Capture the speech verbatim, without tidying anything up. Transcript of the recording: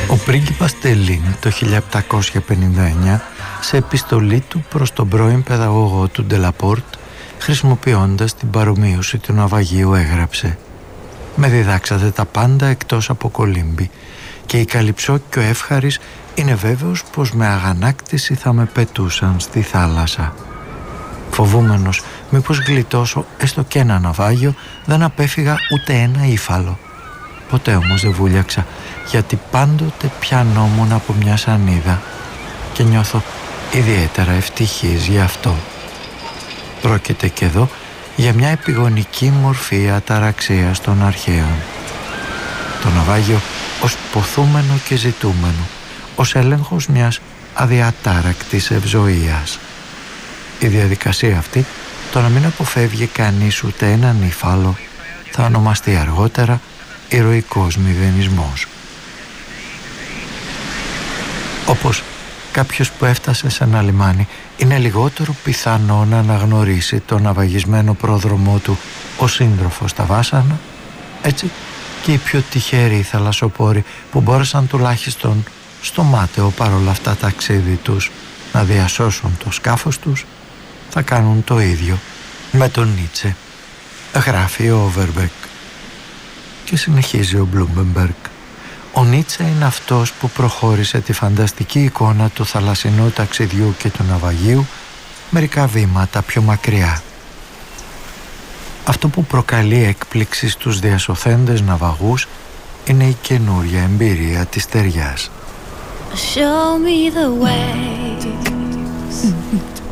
Ο πρίγκιπας Τελίν το χίλια επτακόσια πενήντα εννιά, σε επιστολή του προς τον πρώην παιδαγωγό του Ντελαπόρτ, χρησιμοποιώντας την παρομοίωση του ναυαγίου, έγραψε: «Με διδάξατε τα πάντα εκτός από κολύμπη και η Καλυψό και ο Εύχαρης είναι βέβαιος πως με αγανάκτηση θα με πετούσαν στη θάλασσα». Φοβούμενος μήπως γλιτώσω έστω και ένα ναυάγιο, δεν απέφυγα ούτε ένα ύφαλο. Ποτέ όμως δεν βούλιαξα, γιατί πάντοτε πιανόμουν από μια σανίδα και νιώθω ιδιαίτερα ευτυχής γι' αυτό. Πρόκειται και εδώ για μια επιγονική μορφή αταραξίας των αρχαίων. Το ναυάγιο ως ποθούμενο και ζητούμενο, ως έλεγχος μιας αδιατάρακτης ευζοίας. Η διαδικασία αυτή, το να μην αποφεύγει κανείς ούτε έναν ύφαλο, θα ονομαστεί αργότερα ηρωικός μηδενισμός. Όπως κάποιος που έφτασε σε ένα λιμάνι είναι λιγότερο πιθανό να αναγνωρίσει τον ναυαγισμένο πρόδρομό του ο σύντροφος στα βάσανα, έτσι και οι πιο τυχεροί θαλασσοπόροι που μπόρεσαν τουλάχιστον στο μάταιο παρόλα αυτά ταξίδι τους να διασώσουν το σκάφος τους, θα κάνουν το ίδιο με τον Νίτσε, γράφει ο Όβερμπεκ. Και συνεχίζει ο Μπλούμενμπεργκ. Ο Νίτσε είναι αυτός που προχώρησε τη φανταστική εικόνα του θαλασσινού ταξιδιού και του ναυαγίου μερικά βήματα πιο μακριά. Αυτό που προκαλεί έκπληξη στους διασωθέντες ναυαγούς είναι η καινούρια εμπειρία της στεριάς. Show me the way.